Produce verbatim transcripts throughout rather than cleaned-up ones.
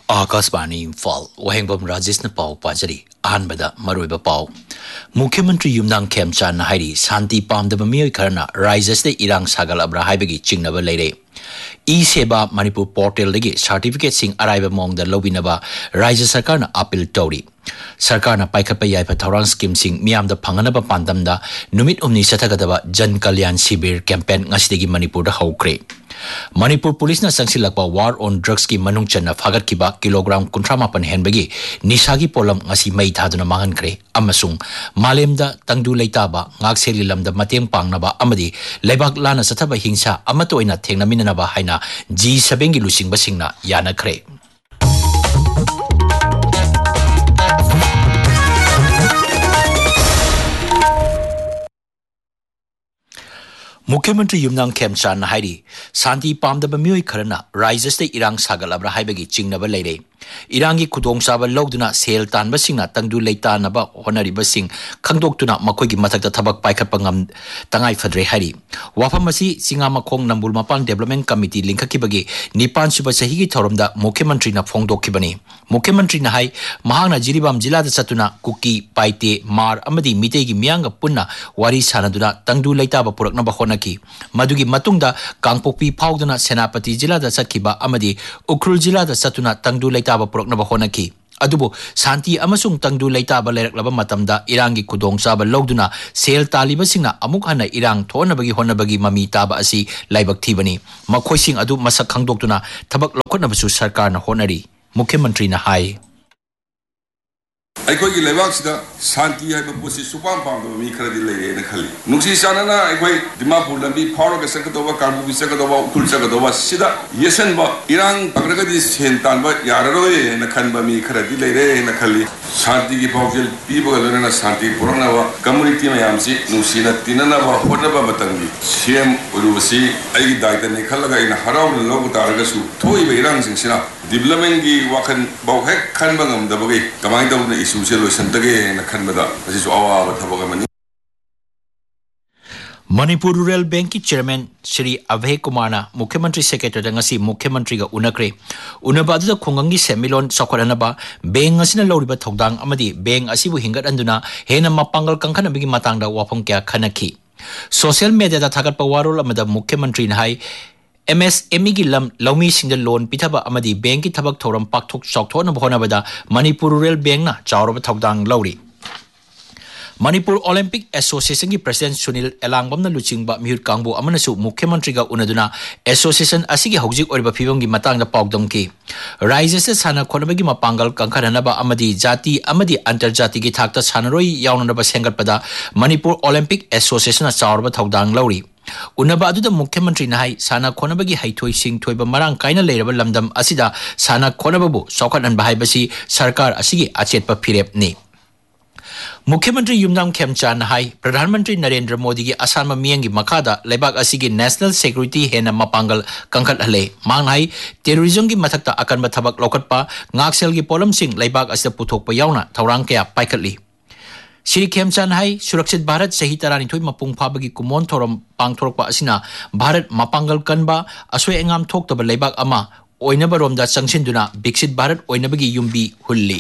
आकाशवाणी इम्फाल वहेंबम राजेश पाव पाजरी अहनबदा मरोइबा पाव मुख्यमंत्री युमनांग खेमचान हाइरी शांति पामदब मियोय खरना राइजस्ते इरांग सागल अब्रा हाइबगी चिंगनबा लेरे ई सेवा मणिपुर पोर्टल दगी सर्टिफिकेट सिंग अराइबा मोंगदा लोबिनबा राज्य सरकार ना अपील तौरी सरकार ना पाइखपा याइफा थौरांग स्कीम सिंग मियामदा फंगनबा पांदमदा नुमित उमनी सथगदबा जन कल्याण शिविर कैंपेन ngasiदगी मणिपुर दा हौख्रे मणिपुर पुलिस ना संगसिलकपा वार ऑन ड्रग्स की मनुंग चन्ना फागतकिबा किलोग्राम कुंथ्रामापन हेनबगी निशागी पोलम ngasi मई थादुना मांगनख्रे अमसुंग मालेमदा तंगदु लेताबा ngakselgi lamda mateng pangnaba amadi leibak lana sathaba hingsa amatoina thengnaminaba haina G seven gi lusingba singna yanakhre मुख्यमंत्री युमनांग खेमचान हाइरी शांति पामदब मियोय खरना राइजस्ते इरांग सागलब्रा हाइबगी चिंगनबा लेरे इरांगी खुदोंसाबा लौदुना सेल तानबा सिंगना तंगदु लेतानबा होनरिबा सिंग खंगदोक्तुना मखोयगी मथकता थबक पाइखतपा ngam तंगाई फद्रे हाइरी वाफम असि सिंगा मखोंग नंबुल मपांग डेवलपमेंट कमिटी लिंखकिबगी निपान सुबा सहीगी थौरमदा मुख्यमंत्री ना फोंगदोखिबनी मुख्यमंत्री ना हाई महांगना जिरीबाम जिलादा चतुना कुकी पाइते मार अमदी मितेगी मियांगा पुन्ना वारी सानदुना तंगदु लेताबा पुरकनबा होनकी मदुगी मतुंगदा कांगपोक्पी फाउदुना सेनापति जिलादा चतखिबा अमदी उखरुल जिलादा चतुना तंगदु लेताबा पुरकनबा होनकी अदुबो शांति अमसुंग तंगदु लेताबा लेरकलबा मतमदा इरांगी खुदोंसाबा लौदुना सेल तालिबा सिंगना अमुक हना इरांग थोनबगी होनबगी ममी ताबा असि लाइबक थीबनी मखोइसिंग अदु मसक खंगदोक्तुना थबक लौखनबसु सरकारना होनरी मुख्यमंत्री ना हाई अखोई लेबाक्सिदा शांति है पोसी सुपाम पाम मी खरदी लेगे न खली नुक्सी सानना अखोई दिमापुर लंबी फारो के सकदोबा काबू सकदोबा उकुल सकदोबा सिदा येसनबा इरांग पगरगदी सेंतानबा याररोय न खनबा मी खरदी लेरे न खली शांति की पाउजल पीबगा लरना शांति पुरंगनाबा कम्युनिटी मयामसी नुसीना तिननाबा होनबा मतंगी सीएम उरुसी आई दायित्व खलगा इन हराउन लोग तारगसु थोइबा इरांग सिंसिना डेवलपमेंट की वाखन बहु खनबंगम दबगे कमाई तब इशू से लोसनतगे न खनबदा असिसु अवाब थबगमनी मणिपुर रूरल बैंक की चेयरमैन श्री अभय कुमार ना मुख्यमंत्री सेक्रेटरी ngasi मुख्यमंत्री गा उनक्रे उनबादुदा खोंगंगी सेमिलोन सखरनबा बैंक असिना लौरिबा थौदांग अमदी बैंक असिबु हिंगत अंदुना हेना मपांगल कंखनबगी मतंगदा वाफम क्या खनखी सोशल मीडिया दा थागत पवारोल अमदा मुख्यमंत्री ना high M S M E की लम लौमी सिंग लोन पिथबा अमदी बैंक की थबक थौरम पाकथोक चौथोन होनबदा मणिपुर रूरल बैंक ना चावरब थौदांग लौरी मणिपुर ओलंपिक एसोसिएशन की प्रेसिडेंट सुनील एलांगबम लुचिंगबा मिहुत कांगबो अमनसु मुख्यमंत्री गा उनदुना एसोसिएशन असिगी हौजिक ओरिबा फिबम की मतंग दा पाउदम की राज्य से साना खोनबगी मपांगल कंखरनबा अमदी जाति अमदी अंतर्जाति की थाकता सानरोई यावनबा सेंगतपदा मणिपुर ओलंपिक एसोसिएशन चावरब थौदांग लौरी उनबा अदुदा मुख्यमंत्री नाई साना खोनबगी हाइथोई सिंग थोइबा मरांग काइना लेरबा लमदम असिदा साना खोनबबु सौखनन बाहाइबसी सरकार असिगी अचेतपा फिरेपनी मुख्यमंत्री युमनांग खेमचान हाई प्रधानमंत्री नरेंद्र मोदी की असम मियंगी मखादा लेबाक असिगी नेशनल सिक्योरिटी हेना मपांगल कंखत हले मांग हाई टेररिज्म की मथकता अकनबा थबक लौकटपा ngakselgi की पोलम सिंग लेबाक असिदा पुथोकपा यावना थौरांग कया पाइखतली श्री खेमचान हाई सुरक्षित भारत सही तरानिथोई मपुंग फाबगी कुमोन थोरम पांगथोरकपा असिना भारत मपांगल कनबा असोय एंगाम थोक्तबा लेबाक अमा ओइनबा रोमदा चंगसिनदुना विकसित Bharat ओइनबगी युम्बी हुल्ली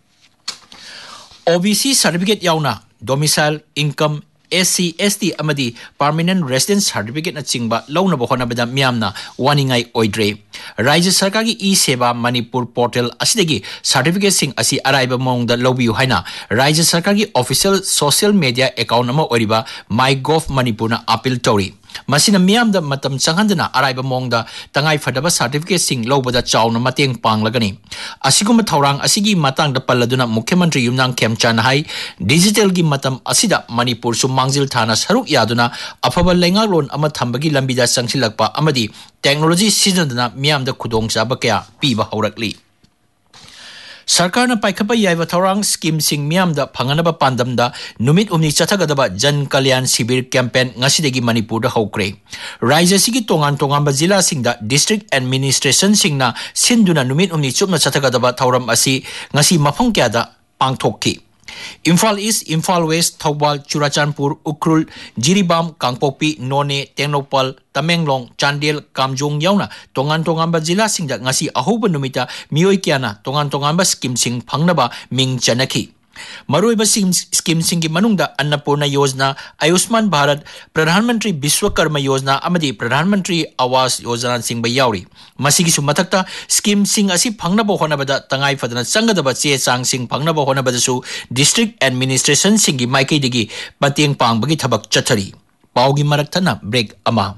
O B C certificate यावना domicile income S C S T अमदी permanent residence certificate न चिंगबा लौनबा होनबदा मियामना वानिंगाई ओइड्रे राज्य सरकार की ई सेवा मणिपुर पोर्टल असिदगी सर्टिफिकेट सिंग असि अराइबा मोंगदा लौबियु हाइना राज्य सरकार की ऑफिशियल सोशल मीडिया अकाउंट अमा ओरिबा माई गोव मणिपुर ना अपील तौरी मसिना मियामदा मतम चंगहंदना अराइबा मोंगदा तंगाई फदबा सर्टिफिकेट सिंग लौबदा चावना मतेंग पांगलगनी असिगुम थौरांग असिगी मतंगदा पल्लदुना मुख्यमंत्री युमनांग खेमचान हाई डिजिटल की मतम असिदा मणिपुर सु मांगजिल थाना सरुक यादुना अफबा लेंगालोन अमा थंबगी लंबिदा संगसिलकपा अमदी टेक्नोलॉजी सिजनदना मियामदा खुदोंचाबा कया पीबा हौरकली सरकार ना पाइखपा याइबा थौरांग स्कीम सिंग मियामदा फंगनबा पांदमदा नुमित उमनी चथगदबा जन कल्याण शिविर कैंपेन ngasiदगी मणिपुर दा हौक्रे राज्य सिगी तोंगान तोंगान जिला सिंगदा डिस्ट्रिक्ट एडमिनिस्ट्रेशन सिंगना सिंदुना नुमित उमनी चुपना चथगदबा थौरम असि ngasi मफम क्यादा पांगथोक्की Imphal East, Imphal West, Thawbal, Churachandpur, Ukrul, Jiribam, Kangpokpi, None, Tengnopal, Tamenglong, Chandel, Kamjong yauna tongan tongamba jila singda ngasi ahoba numita miyoi kiana tongan tongamba scheme sing phangnaba ming chanaki. Maruiba scheme singi manungda Annapurna Yojana, Ayushman Bharat, Pradhan Mantri Bishwakarma Yojana, Amadi Pradhan Mantri Awas Yojana singba yauri. Masigi sumatakta scheme sing asi phangnaba honabada tangai fadana sangadaba che chang sing phangnaba honabada su district administration singi maikei digi pateng pangbagi thabak chathari. Paugi maraktana break ama.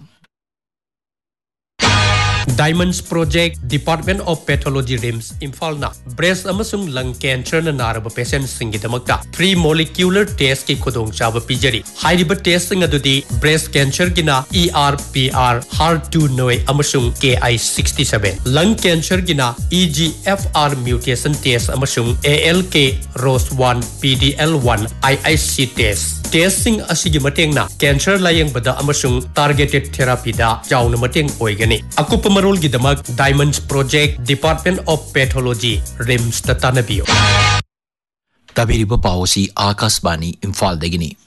Diamonds Project, Department of Pathology Rims, Imphal na breast amasung lung cancer na naraba patients singidamakta three molecular test ki khudong chaba pijari. Hiriba test sing adudi breast cancer gina E R P R H E R two noi amasung K I sixty-seven, lung cancer gina E G F R mutation test amasung A L K R O S one P D L one I I C test. Testing asigi mateng na cancer layang bada amasung targeted therapy da jauna mateng oigani. Akupa marol gidamak Diamonds Project, Department of Pathology, Rims Tatanabiyo. Tabiriba Pausi, Akasbani, Imphal Degini.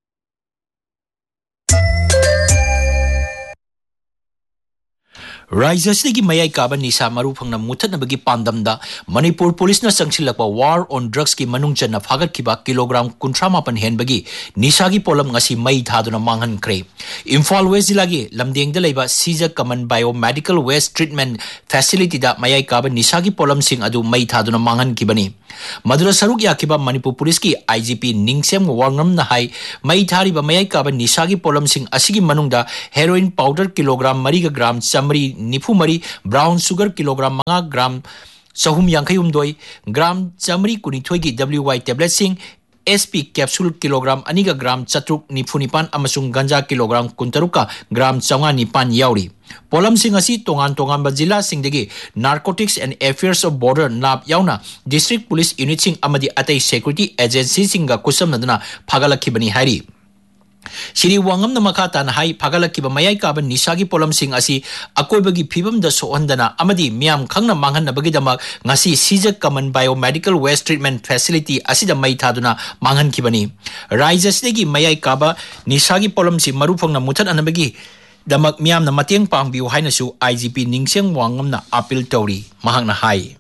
Raizasigi mayai kaban nisa marupang na mutat na bagi pandamda Manipur Police na sangsilakpa war on drugs ki manungchan na fagat kiba kilogram kuntramapan hen bagi nisagi polam ngasi may thado na manghan kre. Imphal West zilagi lamdeng dalaiba Caesar Kaman Biomedical Waste Treatment Facility da mayai kaban nisagi polam sing adu may thado na manghan kibani. Madura saruk yakiba Manipur Police ki I G P Ningsem Warngam na hai may thari ba mayai kaban nisagi polam sing asigi manungda heroin powder kilogram mariga gram chamri nifu mari brown sugar kilogram mga gram sahum yankayum doi gram chamri kunithoi ki W Y tablet sing S P capsule kilogram aniga gram chatruk nifu nipan amasung ganja kilogram kuntaruka gram changa nipan yauri. Polam sing asi tongan tongan bajila sing degi Narcotics and Affairs of Border Nab yauna District Police Unit sing amadi atai security agency singa kusam nadana phagalakibani hari. Siri wangam na makata na hai pagalakiba mayai kaban nisagi polam sing asi akoy bagi pibam da soondana amadi miyam khang na manghan na bagi damak ngasi Caesar Kaman Biomedical Waste Treatment Facility asida may thaduna manghan kibani. Raizas degi mayai kaba nisagi polam si marupang na mutan anabagi damak miyam na matiang pangbiu hai na su I G P Ningsem wangam na appeal tori mahang na hai.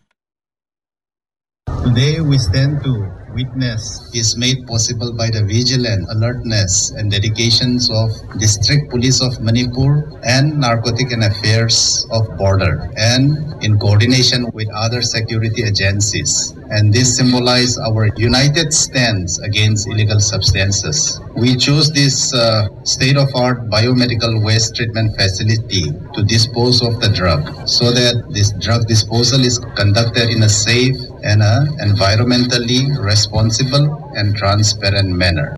Today we stand to witness is made possible by the vigilance, alertness and dedications of District Police of Manipur and Narcotic and Affairs of Border and in coordination with other security agencies. And this symbolizes our united stance against illegal substances. We chose this uh, state-of-art biomedical waste treatment facility to dispose of the drug so that this drug disposal is conducted in a safe and a environmentally responsible and transparent manner.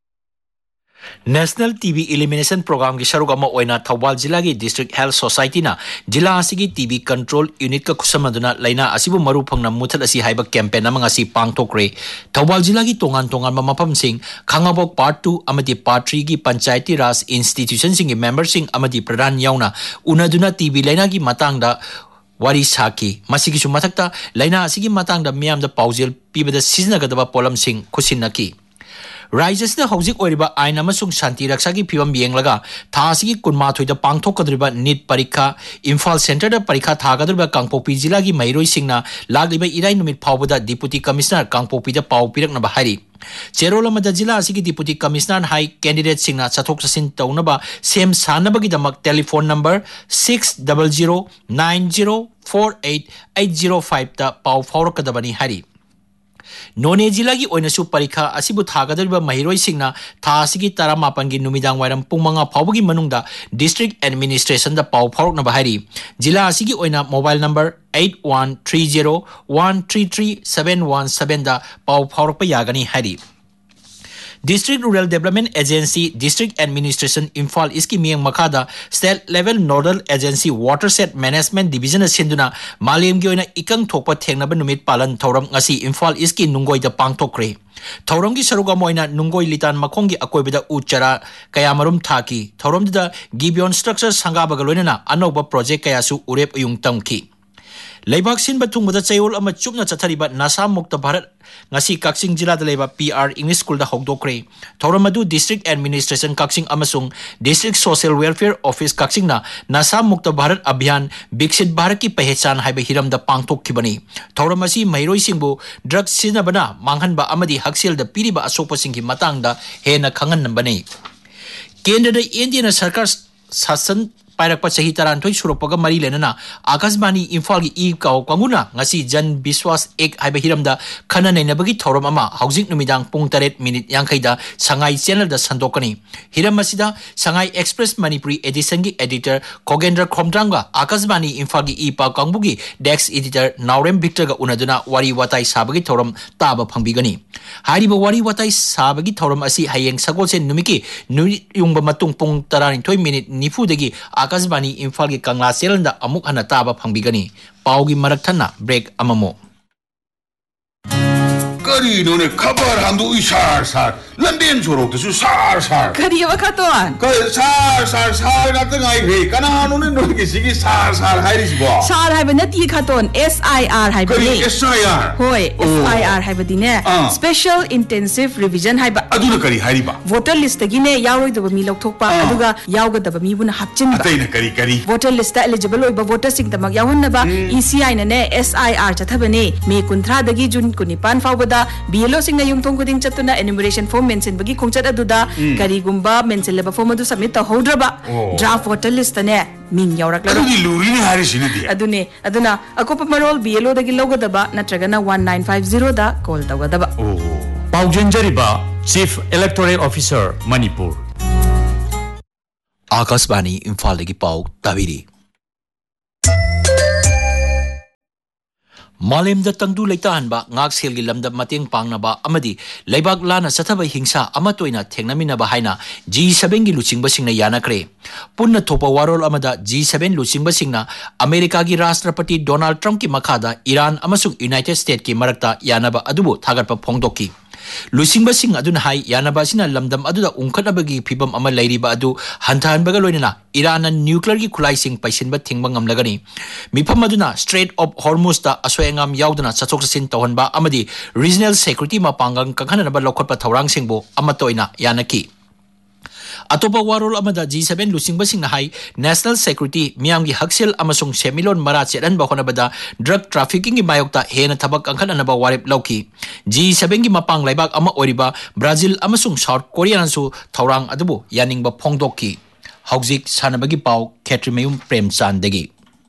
National T B Elimination Program ki saruk ama oina Thawbal Jila ki District Health Society na Jila asigi T B Control Unit ka kusamaduna laina asibu marupang na mutat asi haiba campaign na mga si pangtokre. Thawbal Jila ki tongan-tongan mamapam sing Khangabok Part two amati Part three ki Panchayati Raj Institution sing member sing amati Pradhan yauna unaduna T B laina ki matangda wari saki masigi sumatakta laina asigi matangda miyam da pauzil pibada siznagadaba polam sing kusinaki. Rises na hauzik oiriba aina masung shanti raksagi pibam yenglaga thasigi kunmathoi da pangthokadriba NEET parikha Imphal Center da parikha thagadriba Kangpokpi jila gi mairoi singna lagliba irai numit phawbada Deputy Commissioner Kangpokpi da pau pirak na bahari Cherola mada jila asigi Deputy Commissioner hai candidate singna chathok chasin taunaba sem sanabagi damak telephone number six zero zero nine zero four eight eight zero five ta pau phawrakadabani hari. None jilagi oinasu parikha asibu thagadriba mahiroi singna tha asigi taramapan gi numidang wairam pungmanga phawgi manungda district administration da pau phawrokna bahari jila asigi oina mobile number eight one three zero one three three seven one seven da pau phawrokpa yagani hari. District Rural Development Agency, District Administration, Imphal East ki miyang makada State Level Nodal Agency Watershed Management Division sinduna malem gi oina ikang thokpa thengnaba numit palan thoram ngasi Imphal East ki nungoi da pangthokre. Thoram gi saruga moina nungoi litan makhongi akoibida uchara kayamarum thaki. Thoram da Gibeon Structure Sangabaga loina anoba project kayasu urep uyung tamki. Leibak sin batung bada chayol ama chupna chathariba Nasa Mukta Bharat ngasi Kaksing Jila da leba P R English School da hogdokre. Thoramadu District Administration Kaksing amasung District Social Welfare Office Kaksing na Nasa Mukta Bharat Abhiyan Biksit Bharat ki pehchan haiba hiram da pangthok khibani. Thoramasi mairoi singbu drugs sinabana manghanba amadi haksil da piriba asopa singhi matang da hena khangan nambani. Kendra da Indian Sarkar Sasan Pairak pa sahi taran toy suropaga mari lenana Akashbani Imphal gi e kaw kwanguna ngasi Jan Biswas ek haiba hiramda khana nei nabagi thorom ama housing numidang pung taret minute yangkai da Sangai channel da sandokani hiram masida Sangai Express Manipuri edition gi editor Kogendra Khomdrangga Akashbani Imphal gi e pa kangbugi dex editor Naurem Victor ga unaduna wari watai sabagi thorom taba phangbigani hariba wari watai sabagi thorom asi hayeng sagolse numiki yungba matung pung taran toy minute nifu dagi Akashbani Imphal ki Kangla Selanda amuk hana taba phangbigani paugi marak thana break amamo Kari no ne khabar handu isar sar London jorok tu sar sar Kari wa khaton Kari sar sar sar na tangai he kana no ne no ki sigi sar sar hai ris bo Sar hai bana ti khaton S I R hai Kari bani S I R Hoi S I R hai badine Special Intensive Revision hai ba Adu na kari hai ba Voter list gi ne yawoi da mi lokthok pa aduga yawga da mi buna hapchin ba Atai na kari kari Voter list ta eligible oi ba voter sing tamak yawon na ba E C I na ne S I R chathabane me kunthra dagi June kunipan fawbada B L O sing na yung tong kuding chatuna enumeration form mention bagi kongchat aduda kari gumba mention leba form adu submit ta hodraba draft voter list ne ming yawrak la Adu ni luri ni hari sini dia adune aduna akopa marol B L O dagi logadaba natragana one nine five zero da call tawadaba Paujenjariba Chief Electoral Officer Manipur Akashbani Imphal dagi pau tabiri Malim da tangdu leitahan ba ngak sel gi lamda mateng pangna ba amadi leibak lana sathaba hingsa amatoina thengnamina ba haina G seven gi luching ba singna yana kre punna thopa warol amada G seven luching ba singna America gi Rashtrapati Donald Trump ki makhada Iran amasung United States ki marakta yana ba adubu thagar pa phongdoki Lusingba sing aduna hai yanaba sina lamdam aduda ungkhanabagi phibam ama leiriba adu hantan baga loinana Iran an nuclear gi khulai sing paisin ba thingba ngamlagani mifam aduna Strait of Hormuz ta asoengam yaudana chachok sin tawhanba amadi regional security ma pangang kanghanana ba lokhat pa thorang singbo amatoina yanaki Atopa warol amada G seven lusingba sing hai national security miyam gi haksel amasung semilon mara cheran ba khona bada drug trafficking gi mayokta hena thabak angkhan anaba warip lauki G seven gi mapang laibak ama oriba Brazil amasung South Korea su thorang adubu yaning ba phongdokki hauzik sanabagi pau Khetrimayum Premchand degi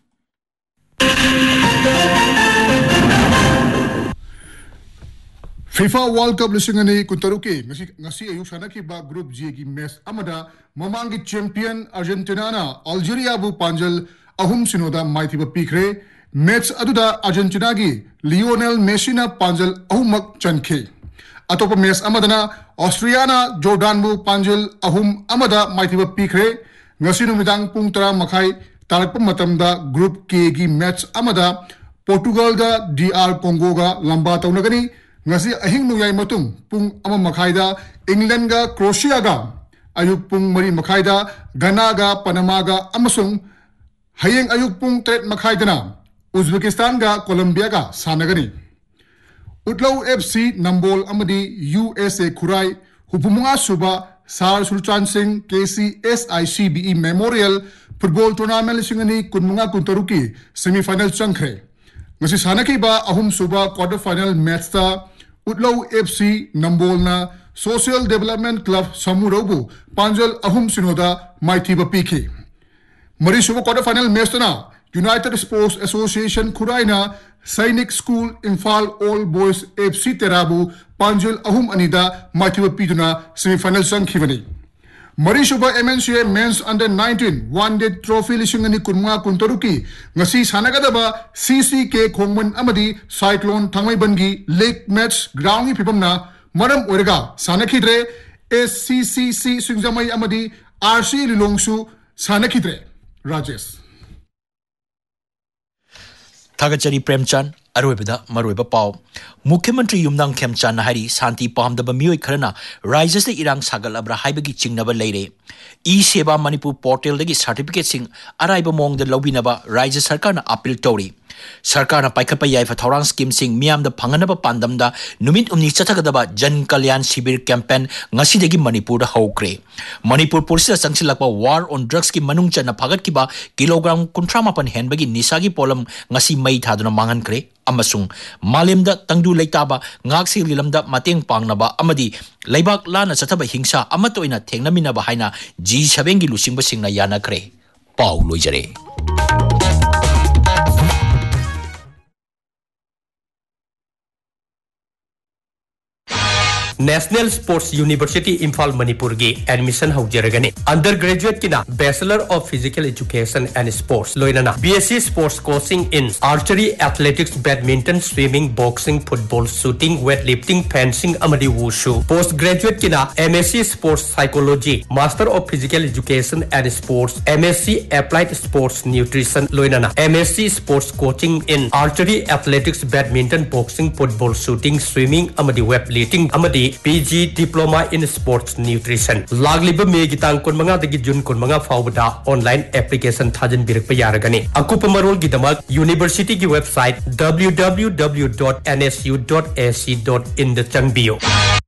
FIFA World Cup lisingani kuntaruki ngasi ngasi ayu sanaki ba group G ki match amada mamangi champion Argentina na Algeria bu panjal ahum sinoda maithiba pikre match aduda Argentina gi Lionel Messi na panjal ahumak chankhe atopa match amadana Austria na Jordan bu panjal ahum amada maithiba pikre ngasi numidang pung tara makhai tarakpa matamda group K gi match amada Portugal ga D R Congo ga lamba taunagani ngasi ahing nuyai matung pung ama makhaida England ga Croatia ga ayuk pung mari makhaida Ghana ga Panama ga amasung hayeng ayuk pung tret makhaidana Uzbekistan ga Colombia ga sanagani Utlaw F C Nambol amadi U S A Khurai hupumunga suba Sar Surchan Singh K C S I C B E Memorial Football Tournament singani kunmunga kuntaruki semi-final changkre ngasi sanaki ba ahum suba quarter final match ta Utlaw F C Nambol na Social Development Club Samurobu panjal ahum sinoda maithiba pikhi mari suba quarter final match na United Sports Association Khuraina Sainik School Imphal All Boys F C Terabu panjal ahum anida maithiba piduna semi-final sangkhibani Mari Suba M N C A Men's Under nineteen One Day Trophy lisingani kunma kuntaruki ngasi sanagadaba C C K Khongman amadi Cyclone Thangmaibangi Lake Match Ground gi phipamna maram oirega sanakhidre S C C C Singzamai amadi R C Lilongsu sanakhidre Rajesh Thagachari Premchand Aroibada Maroiba Pau Mukhyamantri Yumnang Khemchand Hari Santi Pamdaba Mioi Kharana Rises the Irang Sagal Abra Haibagi Chingnaba Leire E Seba Manipur Portal dagi certificate sing Araiba Mong the Lobinaba Rises Sarkana Appeal Tori सरकार पाइखप याइफ थौरांग scheme Singh मियाम the फंगनब पांदमदा नुमित उमनी चथगदबा जन कल्याण शिविर campaign ngasiदगी Manipur हौक्रे Manipur police संगसिलकबा war on drugs की मनुंग चना फगतकिबा kilogram कुंथ्रामापन हेनबगी निसागी pollen ngasi May थादुना मांगनक्रे अमसुंग मालेमदा तंगदु लेताबा ngaksil gilamda mateng pangnaba amadi leibak lana chathaba hingsa amatoina thengnaminaba haina G seven gi lusingba singna yanakre pau loijare National Sports University Imphal Manipur gi admission haujaragani undergraduate kina Bachelor of Physical Education and Sports loinana B S c Sports coaching in archery, athletics, badminton, swimming, boxing, football, shooting, weightlifting, fencing amadi wushu postgraduate kina M S c Sports Psychology, Master of Physical Education and Sports, M S c Applied Sports Nutrition loinana M S c Sports coaching in archery, athletics, badminton, boxing, football, shooting, swimming amadi weightlifting amadi P G Diploma in Sports Nutrition lagliba me gitang kon manga dagi jun kon manga fawda online application thajan birak pa yaragani akupa marol gidamak university ki website w w w dot n s u dot a c dot in the changbio